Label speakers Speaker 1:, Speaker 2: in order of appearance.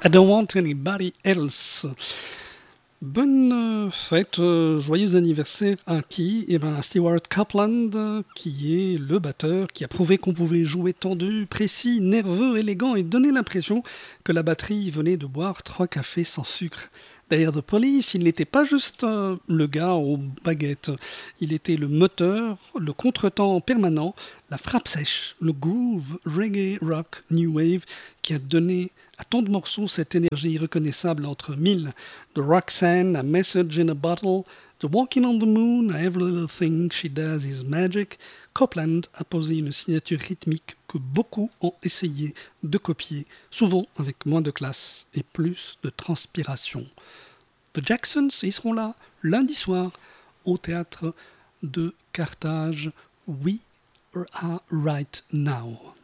Speaker 1: I don't want anybody else. Bonne fête, joyeux anniversaire à qui? Eh ben, à Stewart Copeland, qui est le batteur, qui a prouvé qu'on pouvait jouer tendu, précis, nerveux, élégant et donner l'impression que la batterie venait de boire 3 cafés sans sucre. Derrière The Police, il n'était pas juste le gars aux baguettes, il était le moteur, le contretemps permanent, la frappe sèche, le groove, reggae, rock, new wave, qui a donné à tant de morceaux cette énergie irreconnaissable entre mille, de Roxanne à Message in a Bottle, de Walking on the Moon à Every Little Thing She Does Is Magic. Copeland a posé une signature rythmique que beaucoup ont essayé de copier, souvent avec moins de classe et plus de transpiration. The Jacksons, ils seront là lundi soir au théâtre de Carthage. We are right now.